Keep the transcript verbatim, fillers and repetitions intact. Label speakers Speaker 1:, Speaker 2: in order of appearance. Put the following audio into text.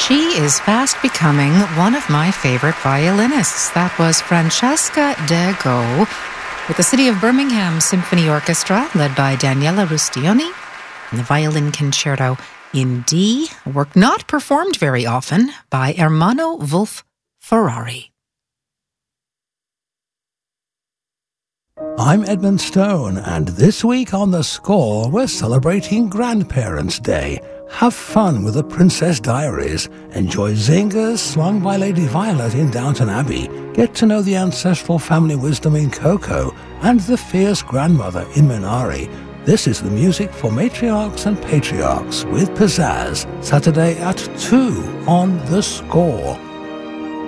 Speaker 1: She is fast becoming one of my favorite violinists. That was Francesca Dego with the City of Birmingham Symphony Orchestra, led by Daniela Rustioni, and the Violin Concerto in D, a work not performed very often by Ermanno Wolf Ferrari.
Speaker 2: I'm Edmund Stone, and this week on The Score, we're celebrating Grandparents' Day. Have fun with The Princess Diaries. Enjoy zingers swung by Lady Violet in Downton Abbey. Get to know the ancestral family wisdom in Coco and the fierce grandmother in Minari. This is the music for matriarchs and patriarchs with pizzazz. Saturday at two on The Score.